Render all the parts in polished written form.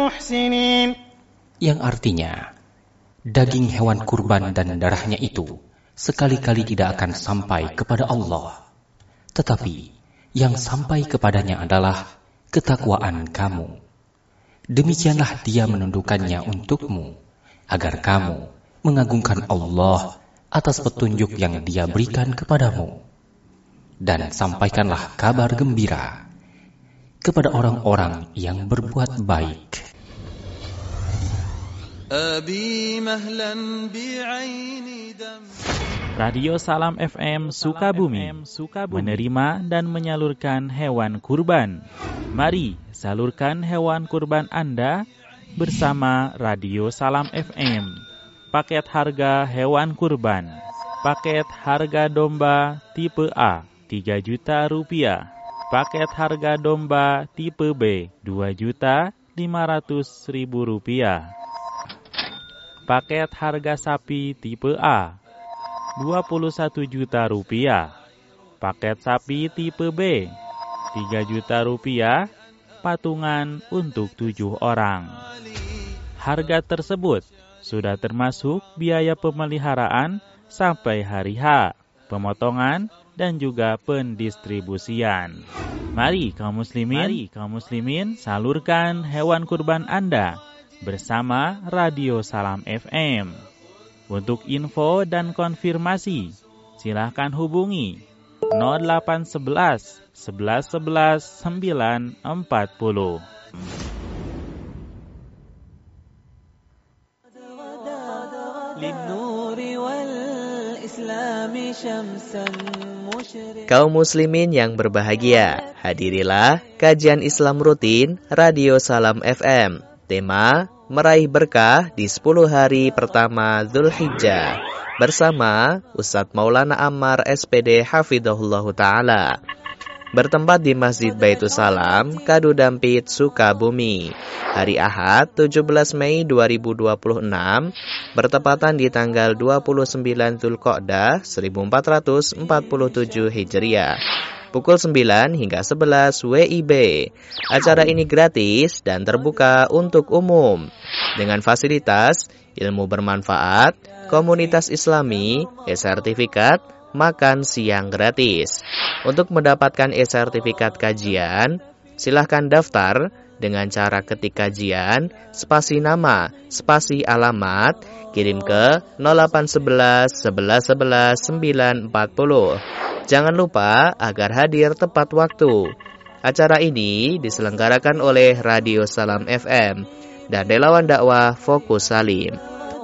محسنين. Yang artinya, daging hewan kurban dan darahnya itu sekali-kali tidak akan sampai kepada Allah. Tetapi yang sampai kepadanya adalah ketakwaan kamu. Demikianlah Dia menundukkannya untukmu, agar kamu mengagungkan Allah atas petunjuk yang Dia berikan kepadamu. Dan sampaikanlah kabar gembira kepada orang-orang yang berbuat baik. Radio Salam FM Sukabumi menerima dan menyalurkan hewan kurban. Mari salurkan hewan kurban Anda bersama Radio Salam FM. Paket harga hewan kurban. Paket harga domba tipe A 3 juta rupiah. Paket harga domba tipe B 2.500.000 rupiah. Paket harga sapi tipe A 21 juta rupiah. Paket sapi tipe B 3 juta rupiah, patungan untuk 7 orang. Harga tersebut sudah termasuk biaya pemeliharaan sampai hari H, pemotongan dan juga pendistribusian. Mari kaum muslimin salurkan hewan kurban Anda bersama Radio Salam FM. Untuk info dan konfirmasi, silakan hubungi 0811 11 11 940. Kaum muslimin yang berbahagia, hadirilah kajian Islam rutin Radio Salam FM. Tema meraih berkah di 10 hari pertama Dzulhijjah bersama Ustadz Maulana Ammar SPD Hafidhahullah Ta'ala. Bertempat di Masjid Baitus Salam, Kadu Dampit, Sukabumi. Hari Ahad 17 Mei 2026 bertepatan di tanggal 29 Dzulqa'dah 1447 Hijriah. Pukul 9 hingga 11 WIB. Acara ini gratis dan terbuka untuk umum. Dengan fasilitas ilmu bermanfaat, komunitas Islami, e-sertifikat, makan siang gratis. Untuk mendapatkan e-sertifikat kajian, silahkan daftar dengan cara ketik kajian, spasi nama, spasi alamat, kirim ke 0811 11 11 940. Jangan lupa agar hadir tepat waktu. Acara ini diselenggarakan oleh Radio Salam FM dan relawan dakwah Fokus Salim.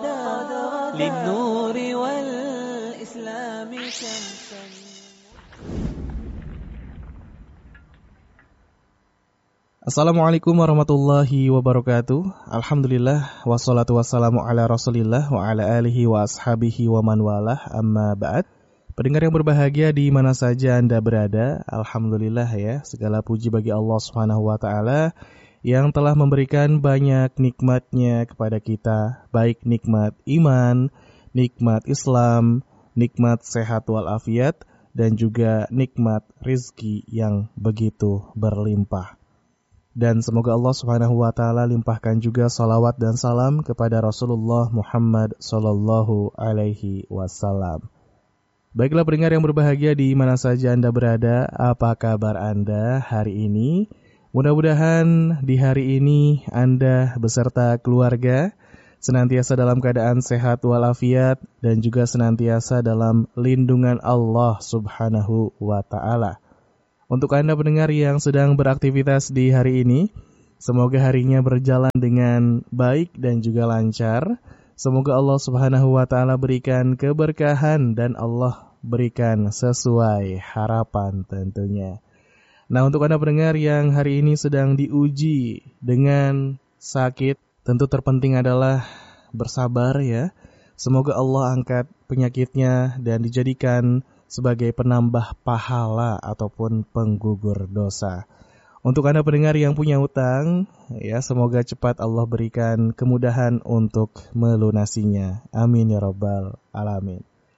Assalamualaikum warahmatullahi wabarakatuh. Alhamdulillah, wassalatu wassalamu ala rasulillah wa ala alihi wa ashabihi wa man walah, amma ba'd. Pendengar yang berbahagia di mana saja Anda berada, alhamdulillah ya, segala puji bagi Allah Subhanahu wa taala yang telah memberikan banyak nikmatnya kepada kita, baik nikmat iman, nikmat Islam, nikmat sehat walafiat, dan juga nikmat rizki yang begitu berlimpah. Dan semoga Allah Subhanahu wa taala limpahkan juga salawat dan salam kepada Rasulullah Muhammad sallallahu alaihi wasallam. Baiklah pendengar yang berbahagia di mana saja Anda berada, apa kabar Anda hari ini? Mudah-mudahan di hari ini Anda beserta keluarga senantiasa dalam keadaan sehat walafiat dan juga senantiasa dalam lindungan Allah Subhanahu wa taala. Untuk Anda pendengar yang sedang beraktivitas di hari ini, semoga harinya berjalan dengan baik dan juga lancar. Semoga Allah Subhanahu wa taala berikan keberkahan dan Allah berikan sesuai harapan tentunya. Nah, untuk Anda pendengar yang hari ini sedang diuji dengan sakit, tentu terpenting adalah bersabar ya. Semoga Allah angkat penyakitnya dan dijadikan sebagai penambah pahala ataupun penggugur dosa. Untuk Anda pendengar yang punya utang, ya semoga cepat Allah berikan kemudahan untuk melunasinya. Amin ya rabbal alamin.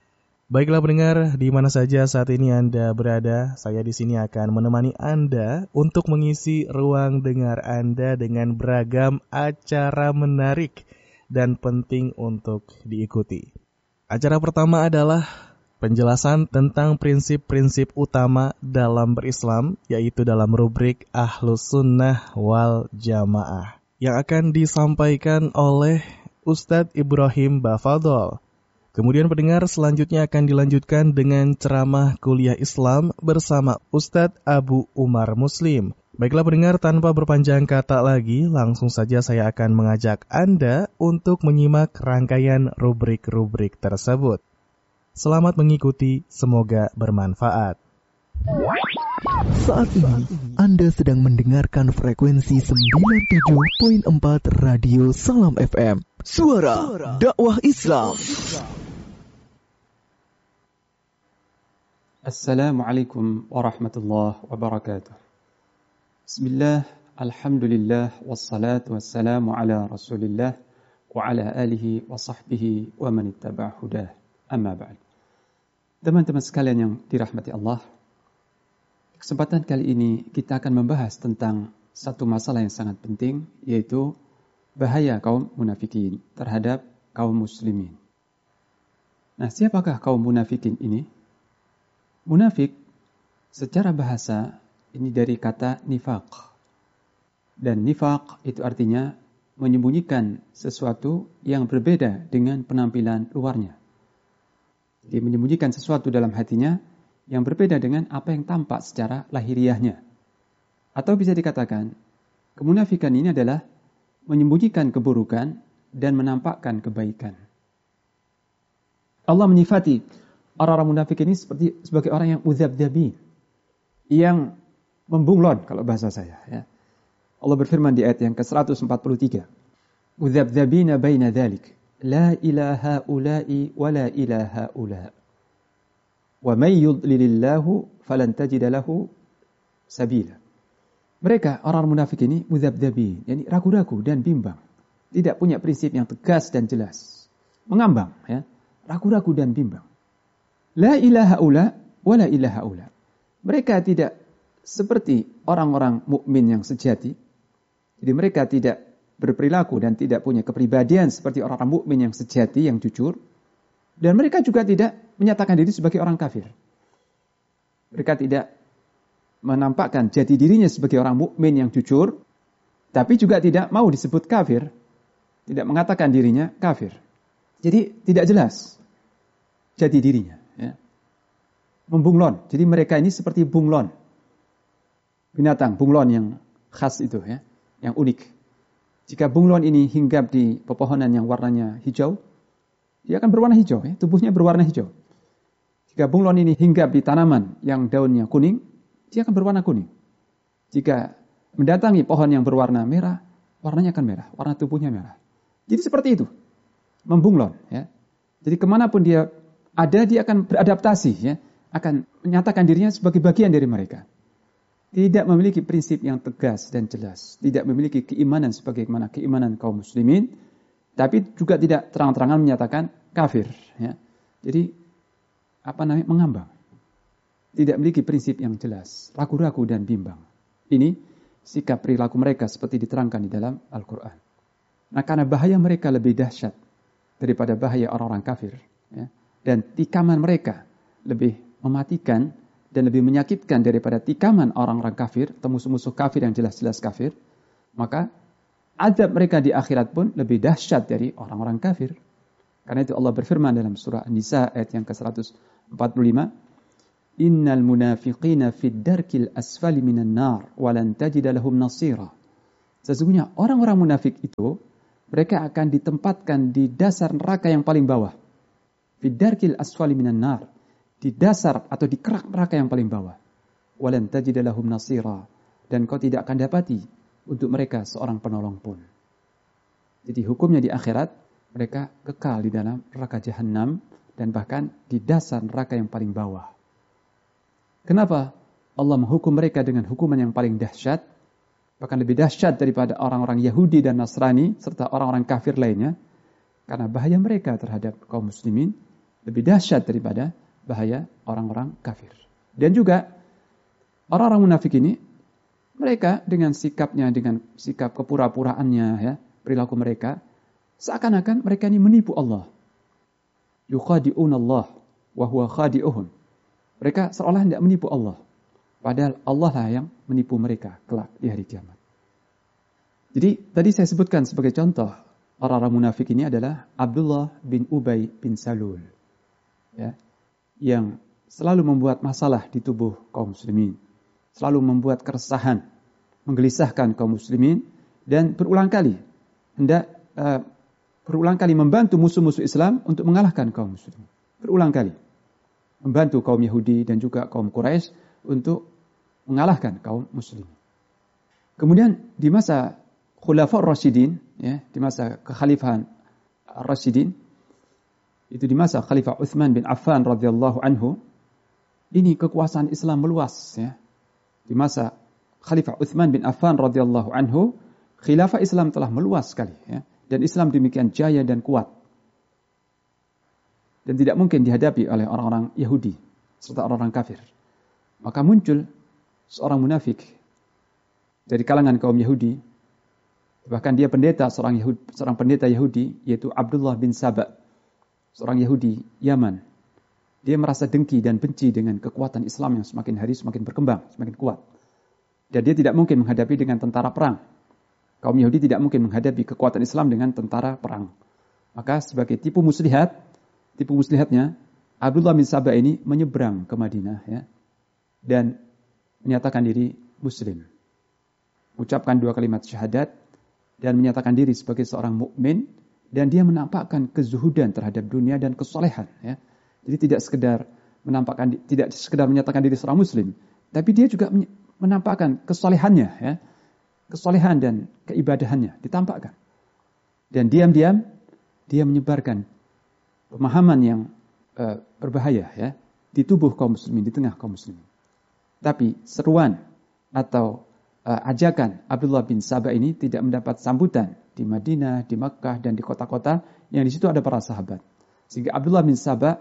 Baiklah pendengar, di mana saja saat ini Anda berada, saya di sini akan menemani Anda untuk mengisi ruang dengar Anda dengan beragam acara menarik dan penting untuk diikuti. Acara pertama adalah penjelasan tentang prinsip-prinsip utama dalam berislam, yaitu dalam rubrik Ahlus Sunnah wal Jamaah, yang akan disampaikan oleh Ustadz Ibrahim Bafadol. Kemudian pendengar, selanjutnya akan dilanjutkan dengan ceramah kuliah Islam bersama Ustadz Abu Umar Muslim. Baiklah pendengar, tanpa berpanjang kata lagi, langsung saja saya akan mengajak Anda untuk menyimak rangkaian rubrik-rubrik tersebut. Selamat mengikuti, semoga bermanfaat. Saat ini, Anda sedang mendengarkan frekuensi 97.4 Radio Salam FM. Suara dakwah Islam. Assalamualaikum warahmatullahi wabarakatuh. Bismillah, alhamdulillah, wassalatu wassalamu ala rasulillah, wa ala alihi wa sahbihi wa man ittaba' hudah, amma ba'd. Teman-teman sekalian yang dirahmati Allah, kesempatan kali ini kita akan membahas tentang satu masalah yang sangat penting, yaitu bahaya kaum munafikin terhadap kaum muslimin. Nah, siapakah kaum munafikin ini? Munafik secara bahasa ini dari kata nifaq. Dan nifaq itu artinya menyembunyikan sesuatu yang berbeda dengan penampilan luarnya. Dia menyembunyikan sesuatu dalam hatinya yang berbeda dengan apa yang tampak secara lahiriahnya. Atau bisa dikatakan, kemunafikan ini adalah menyembunyikan keburukan dan menampakkan kebaikan. Allah menyifati orang-orang munafik ini sebagai orang yang udzabdzabin, yang membunglon kalau bahasa saya. Ya. Allah berfirman di ayat yang ke-143, udzabdzabina baina dzalik, la ilaha ula'i wa la ilaha ula'. Wa may yudlilillahu falan tajida lahu sabila. Mereka orang munafik ini udzabdzabin, yakni ragu-ragu dan bimbang, tidak punya prinsip yang tegas dan jelas, mengambang, ya, ragu-ragu dan bimbang. La ilaha ula wa la ilaha ula. Mereka tidak seperti orang-orang mukmin yang sejati. Jadi mereka tidak berperilaku dan tidak punya kepribadian seperti orang-orang mukmin yang sejati, yang jujur. Dan mereka juga tidak menyatakan diri sebagai orang kafir. Mereka tidak menampakkan jati dirinya sebagai orang mukmin yang jujur, tapi juga tidak mau disebut kafir, tidak mengatakan dirinya kafir. Jadi tidak jelas jati dirinya. Membunglon. Jadi mereka ini seperti bunglon. Binatang bunglon yang khas itu, ya, yang unik. Jika bunglon ini hinggap di pepohonan yang warnanya hijau, dia akan berwarna hijau, ya, tubuhnya berwarna hijau. Jika bunglon ini hinggap di tanaman yang daunnya kuning, dia akan berwarna kuning. Jika mendatangi pohon yang berwarna merah, warnanya akan merah, warna tubuhnya merah. Jadi seperti itu, membunglon. Ya. Jadi kemanapun dia ada, dia akan beradaptasi, ya, akan menyatakan dirinya sebagai bagian dari mereka. Tidak memiliki prinsip yang tegas dan jelas. Tidak memiliki keimanan sebagaimana keimanan kaum muslimin. Tapi juga tidak terang-terangan menyatakan kafir. Ya. Jadi, mengambang. Tidak memiliki prinsip yang jelas. Ragu-ragu dan bimbang. Ini sikap perilaku mereka seperti diterangkan di dalam Al-Quran. Nah, karena bahaya mereka lebih dahsyat daripada bahaya orang-orang kafir. Ya. Dan tikaman mereka lebih mematikan dan lebih menyakitkan daripada tikaman orang-orang kafir atau musuh-musuh kafir yang jelas-jelas kafir, maka azab mereka di akhirat pun lebih dahsyat dari orang-orang kafir. Karena itu Allah berfirman dalam surah An-Nisa ayat yang ke-145, innal munafiqina fid darkil asfali minan nar wa lan tajida lahum nasira. Sesungguhnya orang-orang munafik itu mereka akan ditempatkan di dasar neraka yang paling bawah. Fid darkil asfali minan nar, di dasar atau di kerak neraka yang paling bawah. Walan tajida lahum nasira, dan kau tidak akan dapati untuk mereka seorang penolong pun. Jadi hukumnya di akhirat mereka kekal di dalam neraka jahanam dan bahkan di dasar neraka yang paling bawah. Kenapa Allah menghukum mereka dengan hukuman yang paling dahsyat, bahkan lebih dahsyat daripada orang-orang Yahudi dan Nasrani serta orang-orang kafir lainnya? Karena bahaya mereka terhadap kaum muslimin lebih dahsyat daripada bahaya orang-orang kafir. Dan juga orang-orang munafik ini, mereka dengan sikapnya, dengan sikap kepura-puraannya, ya, perilaku mereka, seakan-akan mereka ini menipu Allah. Yukhadi'un Allah wa huwa khadi'uhum. Mereka seolah tidak menipu Allah, padahal Allah lah yang menipu mereka kelak di hari kiamat. Jadi tadi saya sebutkan sebagai contoh orang-orang munafik ini adalah Abdullah bin Ubay bin Salul, ya, yang selalu membuat masalah di tubuh kaum muslimin, selalu membuat keresahan, menggelisahkan kaum muslimin, dan berulang kali membantu musuh-musuh Islam untuk mengalahkan kaum muslimin. Berulang kali membantu kaum Yahudi dan juga kaum Quraisy untuk mengalahkan kaum muslimin. Kemudian di masa Khulafaur Rasyidin, ya, di masa kekhalifahan Rasyidin, itu di masa Khalifah Utsman bin Affan radhiyallahu anhu, ini kekuasaan Islam meluas, ya. Di masa Khalifah Utsman bin Affan radhiyallahu anhu, khilafah Islam telah meluas sekali, ya, dan Islam demikian jaya dan kuat. Dan tidak mungkin dihadapi oleh orang-orang Yahudi serta orang-orang kafir. Maka muncul seorang munafik dari kalangan kaum Yahudi, bahkan dia pendeta, seorang pendeta Yahudi, yaitu Abdullah bin Saba, seorang Yahudi Yaman. Dia merasa dengki dan benci dengan kekuatan Islam yang semakin hari semakin berkembang, semakin kuat. Dan dia tidak mungkin menghadapi dengan tentara perang. Kaum Yahudi tidak mungkin menghadapi kekuatan Islam dengan tentara perang. Maka sebagai tipu muslihatnya, Abdullah bin Saba ini menyeberang ke Madinah, ya, dan menyatakan diri Muslim. Ucapkan 2 kalimat syahadat dan menyatakan diri sebagai seorang mukmin, dan dia menampakkan kezuhudan terhadap dunia dan kesolehan, ya. Jadi tidak sekedar menyatakan diri seorang Muslim, tapi dia juga menampakkan kesolehannya, ya, kesolehan dan keibadahannya ditampakkan. Dan diam-diam dia menyebarkan pemahaman yang berbahaya, ya, di tubuh kaum muslimin, di tengah kaum muslimin. Tapi seruan atau ajakan Abdullah bin Saba ini tidak mendapat sambutan di Madinah, di Makkah, dan di kota-kota yang di situ ada para sahabat. Sehingga Abdullah bin Saba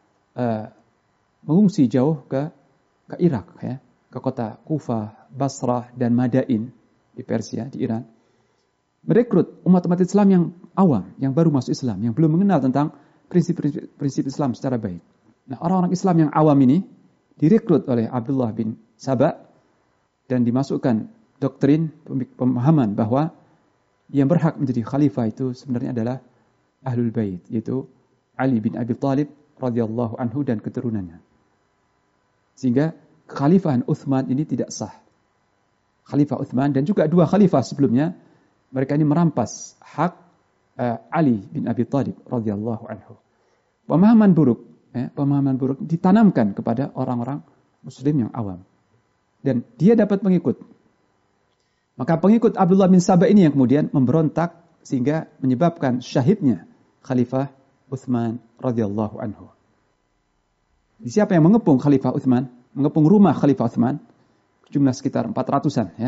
mengungsi jauh ke Irak, ya, ke kota Kufah, Basrah, dan Madain di Persia, di Iran. Merekrut umat-umat Islam yang awam, yang baru masuk Islam, yang belum mengenal tentang prinsip Islam secara baik. Nah, orang-orang Islam yang awam ini direkrut oleh Abdullah bin Saba dan dimasukkan doktrin pemahaman bahwa yang berhak menjadi khalifah itu sebenarnya adalah Ahlul Bait, yaitu Ali bin Abi Thalib radhiyallahu anhu dan keturunannya. Sehingga kekhalifahan Utsman ini tidak sah. Khalifah Utsman dan juga 2 khalifah sebelumnya, mereka ini merampas hak Ali bin Abi Thalib radhiyallahu anhu. Pemahaman buruk ditanamkan kepada orang-orang muslim yang awam. Dan dia dapat pengikut. Maka pengikut Abdullah bin Saba ini yang kemudian memberontak sehingga menyebabkan syahidnya Khalifah Utsman radhiyallahu anhu. Siapa yang mengepung Khalifah Utsman? Mengepung rumah Khalifah Utsman, jumlah sekitar 400-an, ya.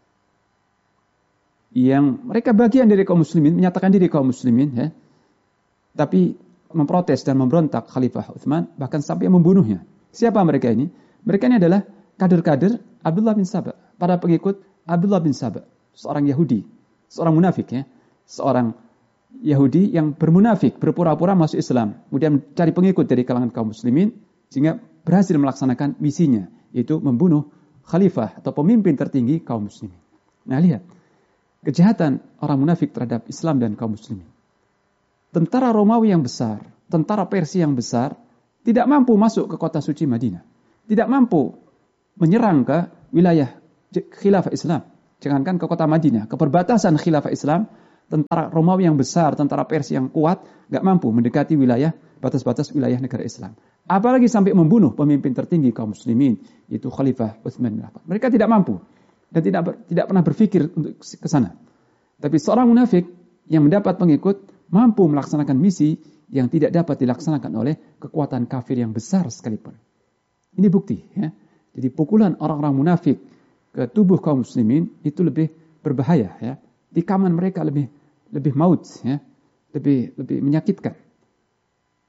Yang mereka bagian dari kaum muslimin, menyatakan diri kaum muslimin, ya. Tapi memprotes dan memberontak Khalifah Utsman, bahkan sampai membunuhnya. Siapa mereka ini? Mereka ini adalah kader-kader Abdullah bin Saba, para pengikut Abdullah bin Saba, seorang Yahudi, seorang munafik, ya. Seorang Yahudi yang bermunafik, berpura-pura masuk Islam, kemudian cari pengikut dari kalangan kaum muslimin, sehingga berhasil melaksanakan misinya, yaitu membunuh khalifah atau pemimpin tertinggi kaum muslimin. Nah, lihat kejahatan orang munafik terhadap Islam dan kaum muslimin. Tentara Romawi yang besar, tentara Persia yang besar, tidak mampu masuk ke kota suci Madinah. Tidak mampu menyerang ke wilayah khilafah Islam. Jangankan ke kota Madinah, ke perbatasan khilafah Islam, tentara Romawi yang besar, tentara Persia yang kuat, nggak mampu mendekati wilayah, batas-batas wilayah negara Islam. Apalagi sampai membunuh pemimpin tertinggi kaum muslimin, yaitu Khalifah Utsman bin Affan. Mereka tidak mampu dan tidak pernah berpikir untuk ke sana. Tapi seorang munafik yang mendapat pengikut mampu melaksanakan misi yang tidak dapat dilaksanakan oleh kekuatan kafir yang besar sekalipun. Ini bukti, ya. Jadi pukulan orang-orang munafik ke tubuh kaum muslimin itu lebih berbahaya, ya. Tikaman mereka lebih maut, ya. Lebih menyakitkan.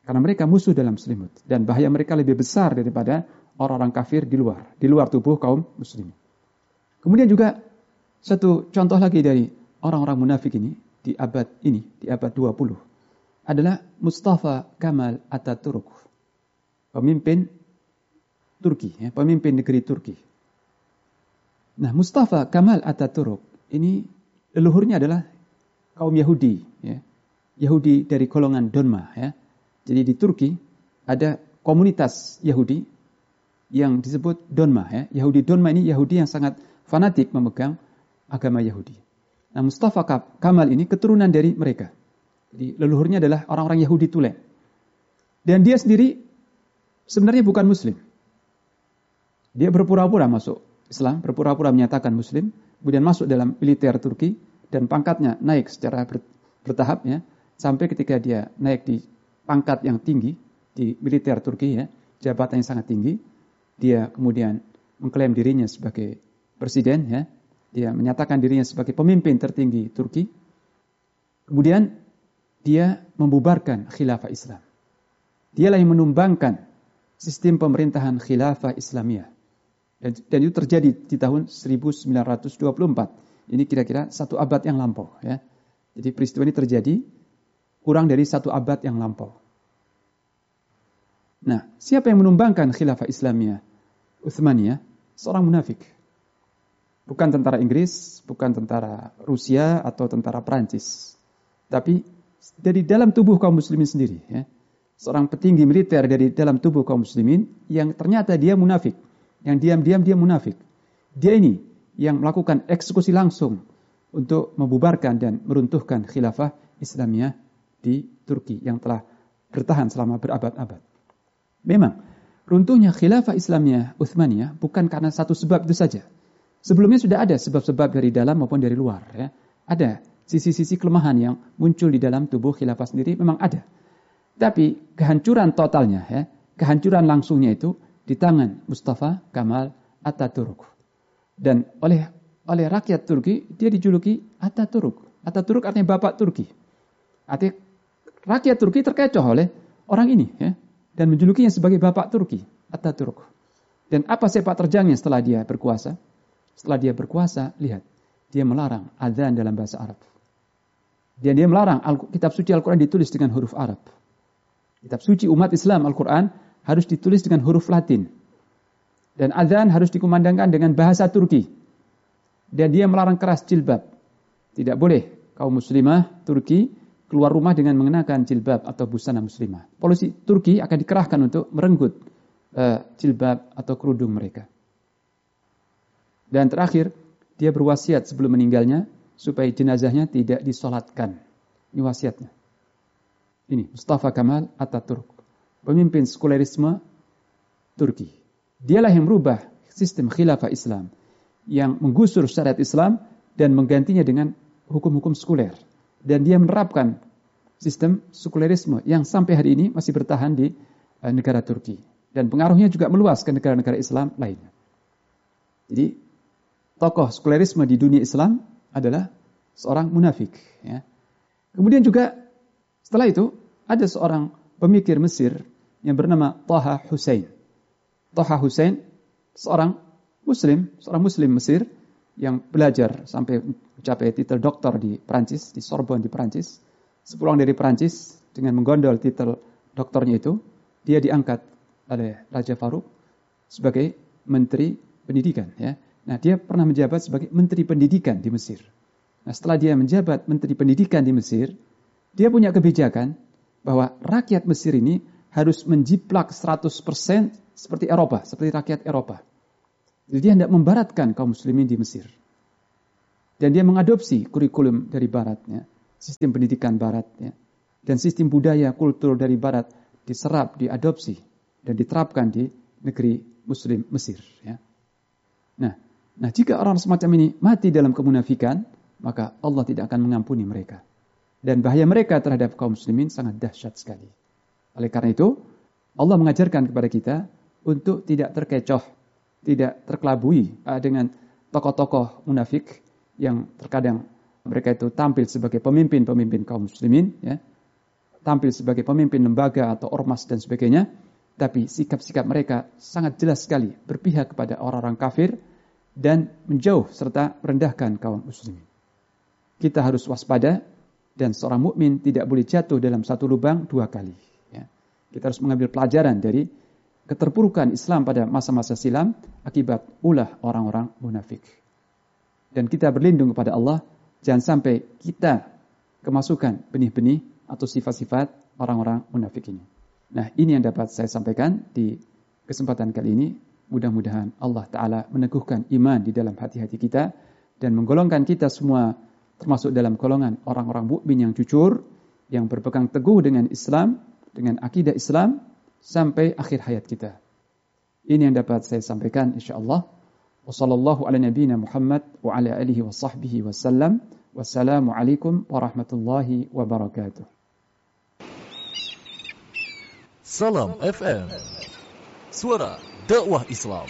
Karena mereka musuh dalam selimut. Dan bahaya mereka lebih besar daripada orang-orang kafir di luar tubuh kaum muslimin. Kemudian juga satu contoh lagi dari orang-orang munafik ini, di abad 20, adalah Mustafa Kemal Atatürk, pemimpin Turki, pemimpin negeri Turki. Nah, Mustafa Kemal Atatürk ini leluhurnya adalah kaum Yahudi, Yahudi dari golongan Donma, Jadi di Turki ada komunitas Yahudi yang disebut Donma, Yahudi Donma ini Yahudi yang sangat fanatik memegang agama Yahudi. Nah, Mustafa Kemal ini keturunan dari mereka. Jadi leluhurnya adalah orang-orang Yahudi tulen. Dan dia sendiri sebenarnya bukan Muslim. Dia berpura-pura masuk Islam, berpura-pura menyatakan Muslim, kemudian masuk dalam militer Turki dan pangkatnya naik secara bertahap, sampai ketika dia naik di pangkat yang tinggi di militer Turki, jabatan yang sangat tinggi, dia kemudian mengklaim dirinya sebagai presiden, dia menyatakan dirinya sebagai pemimpin tertinggi Turki. Kemudian dia membubarkan khilafah Islam. Dialah yang menumbangkan sistem pemerintahan khilafah Islamiyah. Dan itu terjadi di tahun 1924. Ini kira-kira 1 abad yang lampau. Jadi peristiwa ini terjadi kurang dari 1 abad yang lampau. Nah, siapa yang menumbangkan khilafah Islamiyah Utsmaniyah? Seorang munafik. Bukan tentara Inggris, bukan tentara Rusia atau tentara Perancis. Tapi dari dalam tubuh kaum muslimin sendiri. Seorang petinggi militer dari dalam tubuh kaum muslimin yang ternyata dia munafik. Yang diam-diam dia munafik. Dia ini yang melakukan eksekusi langsung untuk membubarkan dan meruntuhkan khilafah Islamiyah di Turki yang telah bertahan selama berabad-abad. Memang, runtuhnya khilafah Islamiyah Utsmaniyah bukan karena satu sebab itu saja. Sebelumnya sudah ada sebab-sebab dari dalam maupun dari luar. Ada sisi-sisi kelemahan yang muncul di dalam tubuh khilafah sendiri, memang ada. Tapi kehancuran totalnya, kehancuran langsungnya itu di tangan Mustafa Kemal Atatürk. Dan oleh rakyat Turki, dia dijuluki Atatürk. Atatürk artinya bapak Turki. Artinya rakyat Turki terkecoh oleh orang ini, dan menjulukinya sebagai bapak Turki, Atatürk. Dan apa sepak terjangnya setelah dia berkuasa? Setelah dia berkuasa, lihat, dia melarang azan dalam bahasa Arab. Dan dia melarang kitab suci Al-Quran ditulis dengan huruf Arab. Kitab suci umat Islam Al-Quran harus ditulis dengan huruf Latin. Dan azan harus dikumandangkan dengan bahasa Turki. Dan dia melarang keras jilbab. Tidak boleh kaum muslimah Turki keluar rumah dengan mengenakan jilbab atau busana muslimah. Polisi Turki akan dikerahkan untuk merenggut jilbab atau kerudung mereka. Dan terakhir, dia berwasiat sebelum meninggalnya supaya jenazahnya tidak disolatkan. Ini wasiatnya. Ini Mustafa Kemal Atatürk, pemimpin sekulerisme Turki. Dialah yang merubah sistem khilafah Islam, yang menggusur syariat Islam dan menggantinya dengan hukum-hukum sekuler. Dan dia menerapkan sistem sekulerisme yang sampai hari ini masih bertahan di negara Turki. Dan pengaruhnya juga meluas ke negara-negara Islam lainnya. Jadi, tokoh sekulerisme di dunia Islam adalah seorang munafik. Kemudian juga setelah itu ada seorang pemikir Mesir yang bernama Taha Hussein. Taha Hussein seorang muslim Mesir yang belajar sampai mencapai titel doktor di Perancis, di Sorbonne di Perancis. Sepulang dari Perancis dengan menggondol titel doktornya itu, dia diangkat oleh Raja Farouk sebagai menteri pendidikan. Nah, dia pernah menjabat sebagai menteri pendidikan di Mesir. Nah, setelah dia menjabat menteri pendidikan di Mesir, dia punya kebijakan bahwa rakyat Mesir ini harus menjiplak 100% seperti Eropa, seperti rakyat Eropa. Jadi dia tidak membaratkan kaum muslimin di Mesir. Dan dia mengadopsi kurikulum dari barat, sistem pendidikan barat, dan sistem budaya, kultur dari barat diserap, diadopsi, dan diterapkan di negeri muslim Mesir. Nah, jika orang semacam ini mati dalam kemunafikan, maka Allah tidak akan mengampuni mereka. Dan bahaya mereka terhadap kaum muslimin sangat dahsyat sekali. Oleh karena itu, Allah mengajarkan kepada kita untuk tidak terkecoh, tidak terkelabui dengan tokoh-tokoh munafik yang terkadang mereka itu tampil sebagai pemimpin-pemimpin kaum muslimin. tampil sebagai pemimpin lembaga atau ormas dan sebagainya, tapi sikap-sikap mereka sangat jelas sekali berpihak kepada orang-orang kafir dan menjauh serta merendahkan kaum muslimin. Kita harus waspada dan seorang mukmin tidak boleh jatuh dalam satu lubang dua kali. Ya. Kita harus mengambil pelajaran dari keterpurukan Islam pada masa-masa silam akibat ulah orang-orang munafik. Dan kita berlindung kepada Allah, jangan sampai kita kemasukan benih-benih atau sifat-sifat orang-orang munafik ini. Nah, ini yang dapat saya sampaikan di kesempatan kali ini. Mudah-mudahan Allah Ta'ala meneguhkan iman di dalam hati-hati kita dan menggolongkan kita semua termasuk dalam golongan orang-orang mukmin yang jujur, yang berpegang teguh dengan Islam, dengan akidah Islam sampai akhir hayat kita. Ini yang dapat saya sampaikan insyaallah. Wassallallahu ala nabiyyina Muhammad wa ala alihi wa sahbihi wasallam. Wassalamualaikum warahmatullahi wabarakatuh. Salam FM, suara dakwah Islam.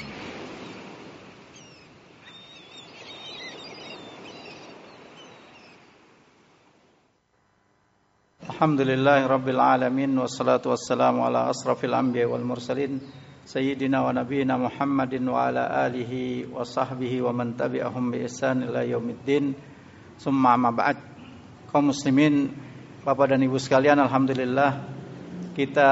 Alhamdulillahirabbil alamin wassalatu wassalamu ala asrafil anbiya wal mursalin sayyidina wa nabiyina Muhammadin wa ala alihi wa sahbihi wa man tabi'ahum bi ihsan ila yaumiddin. Summa amma ba'd. Kaum muslimin, Bapak dan Ibu sekalian, alhamdulillah kita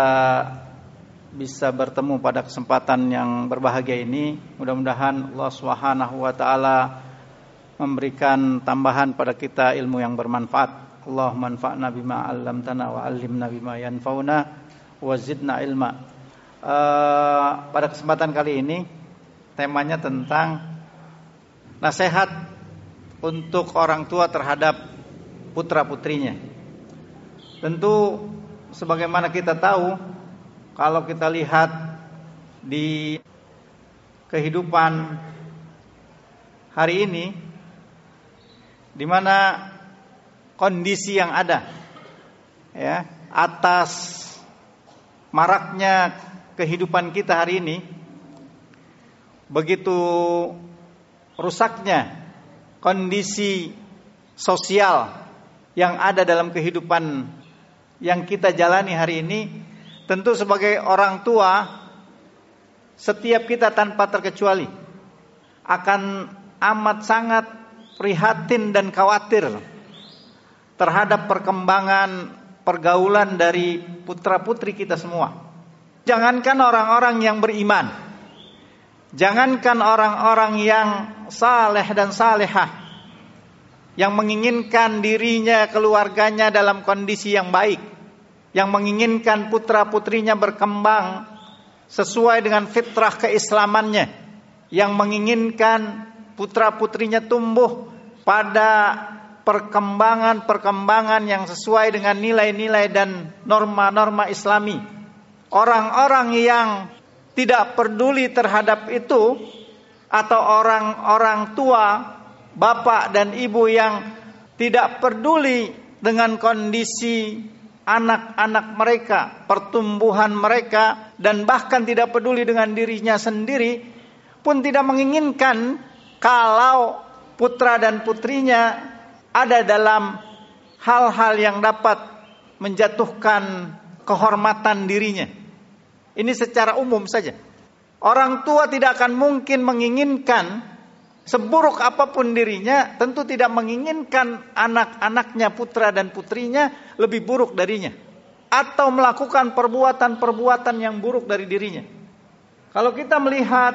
bisa bertemu pada kesempatan yang berbahagia ini. Mudah-mudahan Allah Subhanahu wa taala memberikan tambahan pada kita ilmu yang bermanfaat. Allahumma anfa'na bima 'allamtana wa 'allimna bima yanfa'una wa zidna ilma. Pada kesempatan kali ini temanya tentang nasihat untuk orang tua terhadap putra-putrinya. Tentu sebagaimana kita tahu, kalau kita lihat di kehidupan hari ini, di mana kondisi yang ada, ya, atas maraknya kehidupan kita hari ini, begitu rusaknya kondisi sosial yang ada dalam kehidupan yang kita jalani hari ini. Tentu sebagai orang tua, setiap kita tanpa terkecuali akan amat sangat prihatin dan khawatir terhadap perkembangan pergaulan dari putra-putri kita semua. Jangankan orang-orang yang beriman, jangankan orang-orang yang saleh dan salehah, yang menginginkan dirinya, keluarganya dalam kondisi yang baik, yang menginginkan putra-putrinya berkembang sesuai dengan fitrah keislamannya, yang menginginkan putra-putrinya tumbuh pada perkembangan yang sesuai dengan nilai-nilai dan norma-norma Islami. Orang-orang yang tidak peduli terhadap itu, atau orang-orang tua, bapak dan ibu yang tidak peduli dengan kondisi anak-anak mereka, pertumbuhan mereka, dan bahkan tidak peduli dengan dirinya sendiri, pun tidak menginginkan kalau putra dan putrinya ada dalam hal-hal yang dapat menjatuhkan kehormatan dirinya. Ini secara umum saja. Orang tua tidak akan mungkin menginginkan, seburuk apapun dirinya, tentu tidak menginginkan anak-anaknya, putra dan putrinya lebih buruk darinya, atau melakukan perbuatan-perbuatan yang buruk dari dirinya. Kalau kita melihat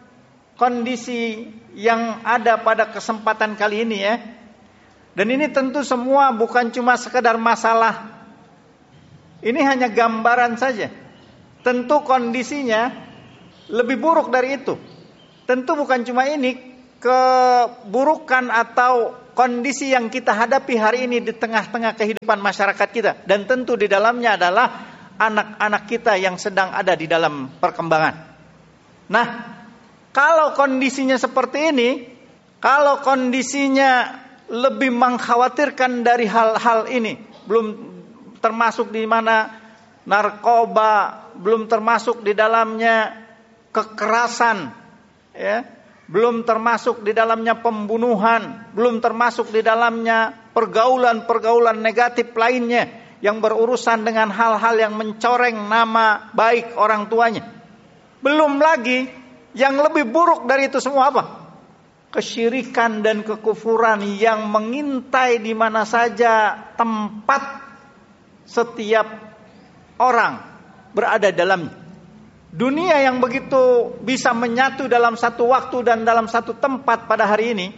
kondisi yang ada pada kesempatan kali ini, ya, dan ini tentu semua bukan cuma sekedar masalah, ini hanya gambaran saja. Tentu kondisinya lebih buruk dari itu. Tentu bukan cuma ini keburukan atau kondisi yang kita hadapi hari ini di tengah-tengah kehidupan masyarakat kita, dan tentu di dalamnya adalah anak-anak kita yang sedang ada di dalam perkembangan. Nah, kalau kondisinya seperti ini, kalau kondisinya lebih mengkhawatirkan dari hal-hal ini, belum termasuk di mana narkoba, belum termasuk di dalamnya kekerasan, ya, belum termasuk di dalamnya pembunuhan, belum termasuk di dalamnya pergaulan-pergaulan negatif lainnya yang berurusan dengan hal-hal yang mencoreng nama baik orang tuanya. Belum lagi yang lebih buruk dari itu semua apa? Kesyirikan dan kekufuran yang mengintai di mana saja tempat setiap orang berada dalamnya. Dunia yang begitu bisa menyatu dalam satu waktu dan dalam satu tempat pada hari ini,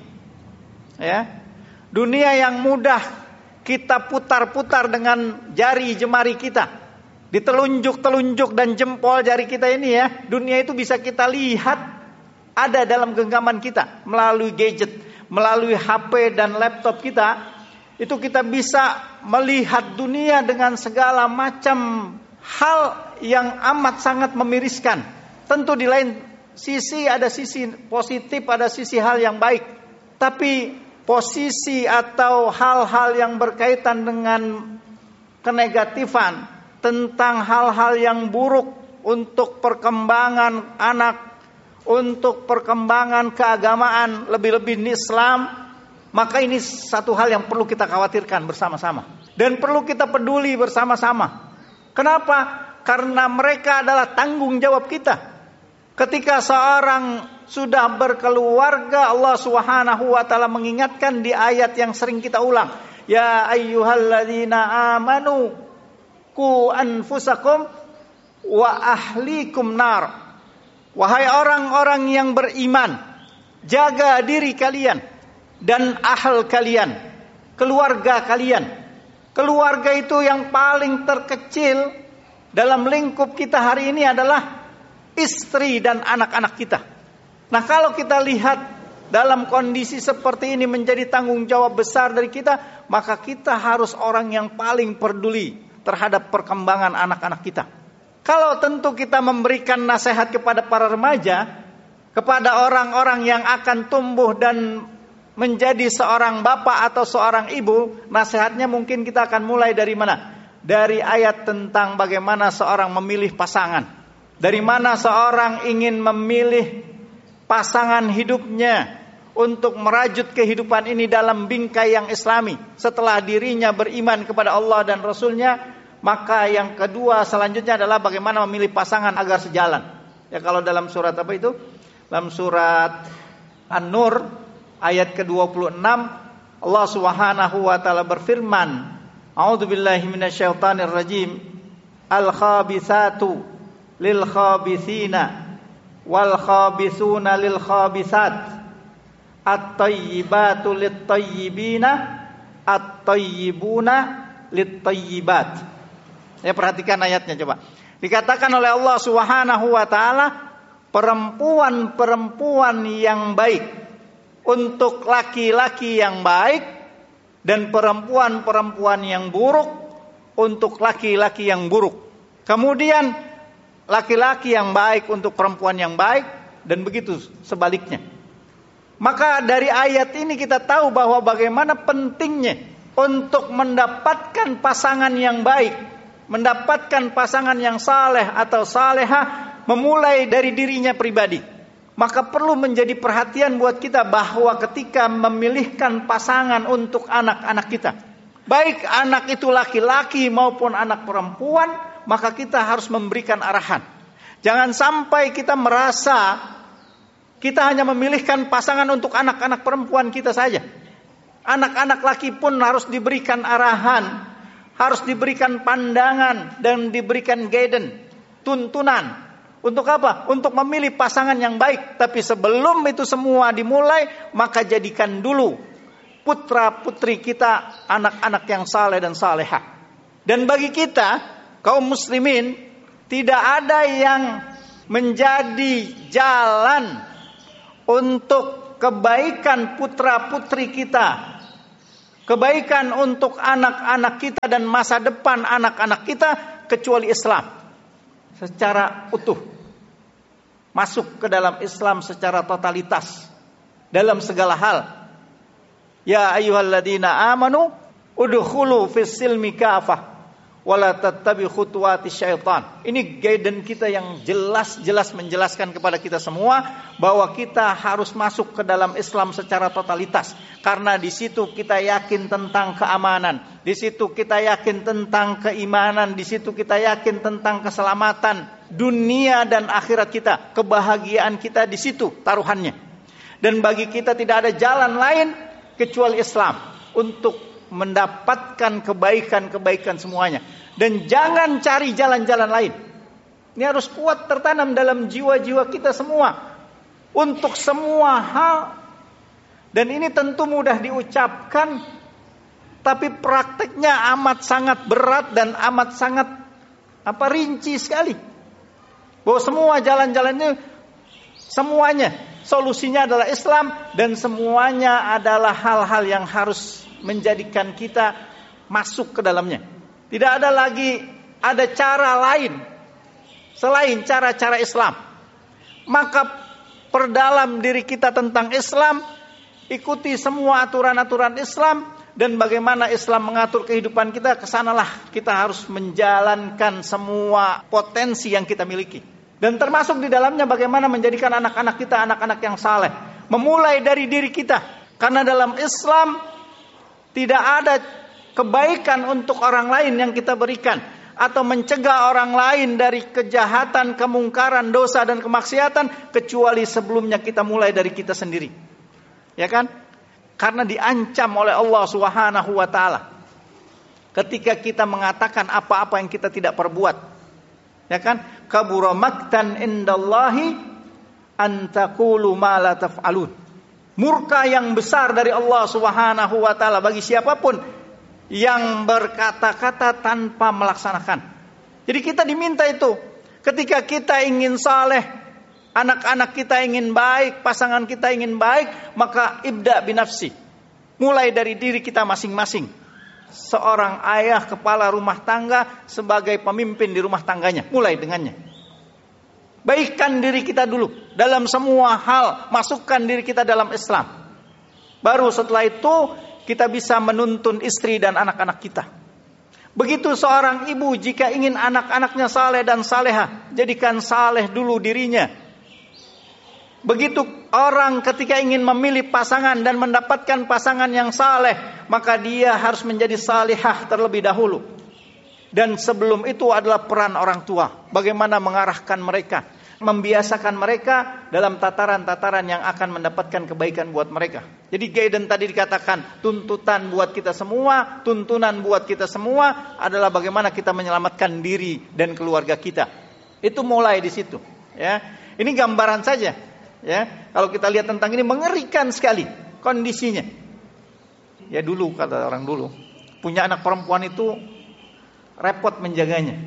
ya. Dunia yang mudah kita putar-putar dengan jari jemari kita, ditelunjuk-telunjuk dan jempol jari kita ini ya. Dunia itu bisa kita lihat ada dalam genggaman kita melalui gadget, melalui HP dan laptop kita. Itu kita bisa melihat dunia dengan segala macam hal yang amat sangat memiriskan. Tentu di lain sisi ada sisi positif, ada sisi hal yang baik. Tapi posisi atau hal-hal yang berkaitan dengan kenegatifan, tentang hal-hal yang buruk untuk perkembangan anak, untuk perkembangan keagamaan, lebih-lebih Islam, maka ini satu hal yang perlu kita khawatirkan bersama-sama. Dan perlu kita peduli bersama-sama. Kenapa? Karena mereka adalah tanggung jawab kita. Ketika seorang sudah berkeluarga, Allah Subhanahu wa taala mengingatkan di ayat yang sering kita ulang, ya ayyuhalladzina amanu qu anfusakum wa ahlikum nar. Wahai orang-orang yang beriman, jaga diri kalian dan ahl kalian, keluarga kalian. Keluarga itu yang paling terkecil dalam lingkup kita hari ini adalah istri dan anak-anak kita. Nah, kalau kita lihat dalam kondisi seperti ini menjadi tanggung jawab besar dari kita, maka kita harus orang yang paling peduli terhadap perkembangan anak-anak kita. Kalau tentu kita memberikan nasihat kepada para remaja, kepada orang-orang yang akan tumbuh dan menjadi seorang bapak atau seorang ibu, nasihatnya mungkin kita akan mulai dari mana? Dari ayat tentang bagaimana seorang memilih pasangan. Dari mana seorang ingin memilih pasangan hidupnya untuk merajut kehidupan ini dalam bingkai yang islami. Setelah dirinya beriman kepada Allah dan Rasulnya, maka yang kedua selanjutnya adalah bagaimana memilih pasangan agar sejalan. Ya, kalau dalam surat apa itu? Dalam surat An-Nur ayat ke-26, Allah Subhanahu wa taala berfirman, A'udzubillahi minasyaitonir rajim. Al-khabithatu lil khabithina wal khabithuna lil khabithat. At-tayyibatu lit tayyibina, at-tayyibuna lit tayyibat. Ya, perhatikan ayatnya coba. Dikatakan oleh Allah Subhanahu wa taala, perempuan-perempuan yang baik untuk laki-laki yang baik, dan perempuan-perempuan yang buruk untuk laki-laki yang buruk. Kemudian laki-laki yang baik untuk perempuan yang baik, dan begitu sebaliknya. Maka dari ayat ini kita tahu bahwa bagaimana pentingnya untuk mendapatkan pasangan yang baik, mendapatkan pasangan yang saleh atau salehah, memulai dari dirinya pribadi. Maka perlu menjadi perhatian buat kita bahwa ketika memilihkan pasangan untuk anak-anak kita, baik anak itu laki-laki maupun anak perempuan, maka kita harus memberikan arahan. Jangan sampai kita merasa kita hanya memilihkan pasangan untuk anak-anak perempuan kita saja. Anak-anak laki pun harus diberikan arahan, harus diberikan pandangan dan diberikan guidance, tuntunan. Untuk apa? Untuk memilih pasangan yang baik. Tapi sebelum itu semua dimulai, maka jadikan dulu putra-putri kita anak-anak yang saleh dan salehah. Dan bagi kita, kaum muslimin, tidak ada yang menjadi jalan untuk kebaikan putra-putri kita, kebaikan untuk anak-anak kita dan masa depan anak-anak kita, kecuali Islam secara utuh. Masuk ke dalam Islam secara totalitas dalam segala hal. Ya ayyuhalladzina amanu udkhulu fis silmi kafah wala tattabi khutuwati syaitan. Ini guidance kita yang jelas-jelas menjelaskan kepada kita semua bahwa kita harus masuk ke dalam Islam secara totalitas. Karena di situ kita yakin tentang keamanan, di situ kita yakin tentang keimanan, di situ kita yakin tentang keselamatan dunia dan akhirat kita. Kebahagiaan kita di situ taruhannya. Dan bagi kita tidak ada jalan lain kecuali Islam untuk mendapatkan kebaikan-kebaikan semuanya. Dan jangan cari jalan-jalan lain. Ini harus kuat tertanam dalam jiwa-jiwa kita semua. Untuk semua hal. Dan ini tentu mudah diucapkan, tapi prakteknya amat sangat berat dan amat sangat rinci sekali. Bahwa semua jalan-jalannya, semuanya solusinya adalah Islam, dan semuanya adalah hal-hal yang harus menjadikan kita masuk ke dalamnya. Tidak ada lagi ada cara lain selain cara-cara Islam. Maka perdalam diri kita tentang Islam, ikuti semua aturan-aturan Islam, dan bagaimana Islam mengatur kehidupan kita, kesanalah kita harus menjalankan semua potensi yang kita miliki. Dan termasuk di dalamnya bagaimana menjadikan anak-anak kita anak-anak yang saleh. Memulai dari diri kita. Karena dalam Islam tidak ada kebaikan untuk orang lain yang kita berikan, atau mencegah orang lain dari kejahatan, kemungkaran, dosa dan kemaksiatan, kecuali sebelumnya kita mulai dari kita sendiri. Ya kan? Karena diancam oleh Allah Subhanahu wa taala ketika kita mengatakan apa-apa yang kita tidak perbuat. Ya kan? Kabura maktan indallahi an taqulu ma la taf'alun. Murka yang besar dari Allah Subhanahu wa taala bagi siapapun yang berkata-kata tanpa melaksanakan. Jadi kita diminta itu. Ketika kita ingin saleh, anak-anak kita ingin baik, pasangan kita ingin baik, maka ibda binafsi. Mulai dari diri kita masing-masing. Seorang ayah kepala rumah tangga sebagai pemimpin di rumah tangganya. Mulai dengannya. Baikkan diri kita dulu. Dalam semua hal, masukkan diri kita dalam Islam. Baru setelah itu, kita bisa menuntun istri dan anak-anak kita. Begitu seorang ibu jika ingin anak-anaknya saleh dan salehah, jadikan saleh dulu dirinya. Begitu orang ketika ingin memilih pasangan dan mendapatkan pasangan yang saleh, maka dia harus menjadi salihah terlebih dahulu. Dan sebelum itu adalah peran orang tua. Bagaimana mengarahkan mereka, membiasakan mereka dalam tataran-tataran yang akan mendapatkan kebaikan buat mereka. Jadi guidance tadi dikatakan tuntutan buat kita semua, tuntunan buat kita semua adalah bagaimana kita menyelamatkan diri dan keluarga kita. Itu mulai di situ. Ya, ini gambaran saja. Ya, kalau kita lihat tentang ini mengerikan sekali kondisinya. Ya dulu kata orang dulu, punya anak perempuan itu repot menjaganya.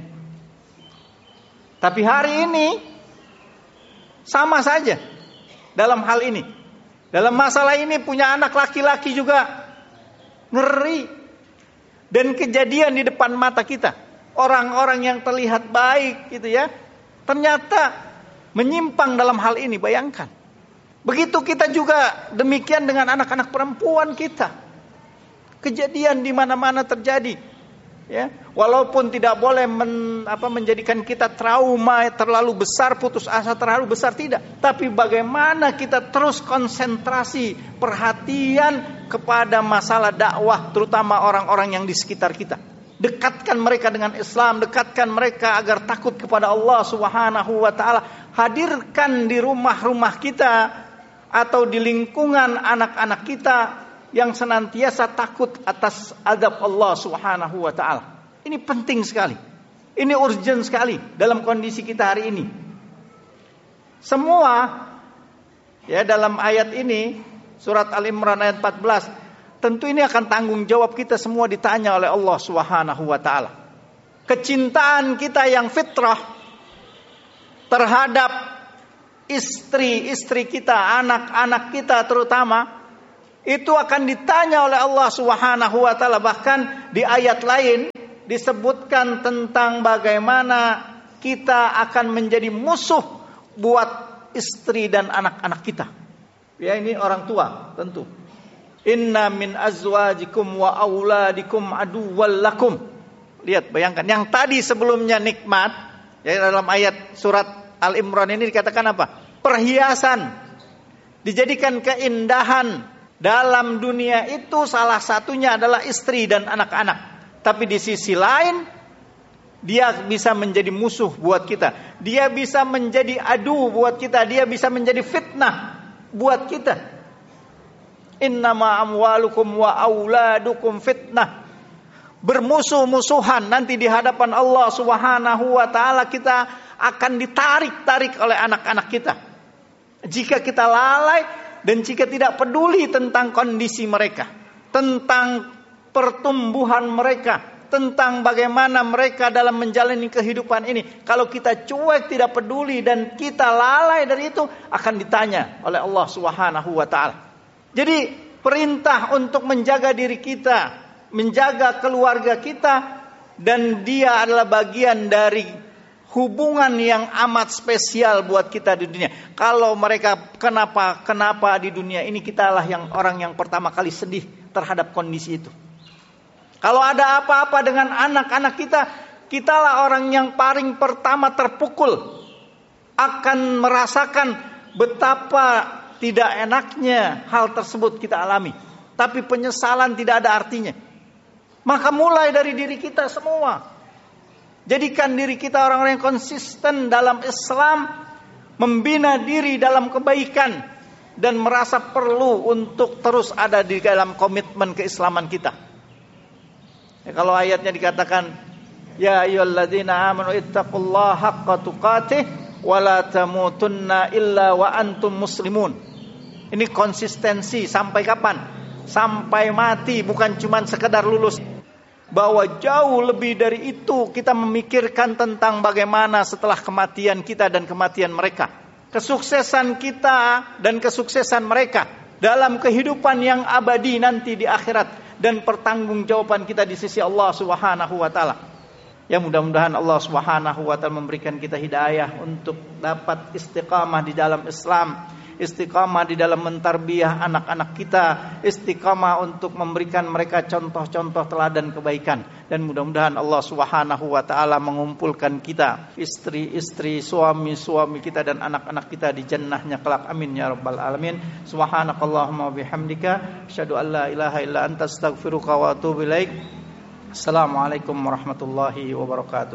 Tapi hari ini sama saja dalam hal ini. Dalam masalah ini punya anak laki-laki juga ngeri. Dan kejadian di depan mata kita. Orang-orang yang terlihat baik gitu ya, ternyata menyimpang dalam hal ini, bayangkan. Begitu kita juga demikian dengan anak-anak perempuan kita. Kejadian di mana-mana terjadi. Ya, walaupun tidak boleh menjadikan kita trauma terlalu besar, putus asa terlalu besar, tidak. Tapi bagaimana kita terus konsentrasi perhatian kepada masalah dakwah, terutama orang-orang yang di sekitar kita. Dekatkan mereka dengan Islam, dekatkan mereka agar takut kepada Allah Subhanahu wa taala. Hadirkan di rumah-rumah kita atau di lingkungan anak-anak kita yang senantiasa takut atas azab Allah Subhanahu wa taala. Ini penting sekali. Ini urgent sekali dalam kondisi kita hari ini. Semua ya dalam ayat ini surat Al-Imran ayat 14, tentu ini akan tanggung jawab kita semua ditanya oleh Allah Subhanahu wa taala. Kecintaan kita yang fitrah terhadap istri-istri kita, anak-anak kita terutama, itu akan ditanya oleh Allah Subhanahu wa taala. Bahkan di ayat lain disebutkan tentang bagaimana kita akan menjadi musuh buat istri dan anak-anak kita. Ya, ini orang tua tentu. Inna min azwajikum wa auladikum aduwwal lakum. Lihat, bayangkan. Yang tadi sebelumnya nikmat, ya dalam ayat surat Al-Imran ini dikatakan apa? Perhiasan. Dijadikan keindahan dalam dunia itu salah satunya adalah istri dan anak-anak. Tapi di sisi lain, dia bisa menjadi musuh buat kita. Dia bisa menjadi adu buat kita. Dia bisa menjadi fitnah buat kita. Innama amwalukum wa auladukum fitnah. Bermusuh-musuhan nanti di hadapan Allah Subhanahu wa taala, kita akan ditarik-tarik oleh anak-anak kita. Jika kita lalai dan jika tidak peduli tentang kondisi mereka, tentang pertumbuhan mereka, tentang bagaimana mereka dalam menjalani kehidupan ini. Kalau kita cuek, tidak peduli dan kita lalai dari itu, akan ditanya oleh Allah Subhanahu wa taala. Jadi perintah untuk menjaga diri kita, menjaga keluarga kita, dan dia adalah bagian dari hubungan yang amat spesial buat kita di dunia. Kalau mereka kenapa di dunia ini, kitalah yang orang yang pertama kali sedih terhadap kondisi itu. Kalau ada apa-apa dengan anak-anak kita, kitalah orang yang paling pertama terpukul, akan merasakan betapa tidak enaknya hal tersebut kita alami. Tapi penyesalan tidak ada artinya. Maka mulai dari diri kita semua. Jadikan diri kita orang-orang yang konsisten dalam Islam, membina diri dalam kebaikan, dan merasa perlu untuk terus ada di dalam komitmen keislaman kita. Ya, kalau ayatnya dikatakan, ya ayyuhalladzina amanu ittaqullaha haqqa tuqatih wa la tamutunna illa wa antum muslimun. Ini konsistensi sampai kapan? Sampai mati, bukan cuma sekedar lulus. Bahwa jauh lebih dari itu, kita memikirkan tentang bagaimana setelah kematian kita dan kematian mereka. Kesuksesan kita dan kesuksesan mereka dalam kehidupan yang abadi nanti di akhirat, dan pertanggungjawaban kita di sisi Allah Subhanahu wa taala. Ya, mudah-mudahan Allah Subhanahu wa taala memberikan kita hidayah untuk dapat istiqamah di dalam Islam, istiqamah di dalam mentarbiyah anak-anak kita, istiqamah untuk memberikan mereka contoh-contoh teladan kebaikan. Dan mudah-mudahan Allah Subhanahu wa taala mengumpulkan kita, istri-istri, suami-suami kita dan anak-anak kita di jannahnya kelak. Amin ya rabbal alamin. Subhanakallahumma wa bihamdika asyhadu an la ilaha illa anta astaghfiruka wa atubu ilaik. Assalamualaikum warahmatullahi wabarakatuh.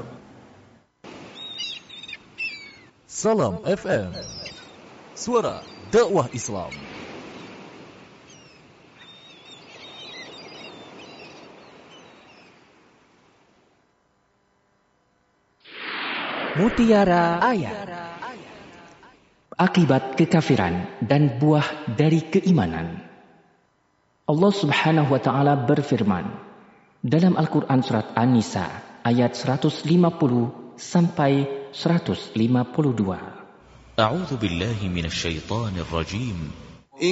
Salam FM, suara dakwah Islam. Mutiara Ayat. Akibat kekafiran dan buah dari keimanan. Allah Subhanahu wa taala berfirman dalam Al-Qur'an surat An-Nisa ayat 150 sampai 152. A'udzu billahi minasy syaithanir rajim.